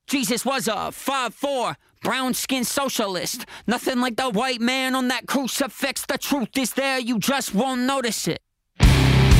Jesus was a 5'4", brown-skinned socialist. Nothing like the white man on that crucifix. The truth is there, you just won't notice it.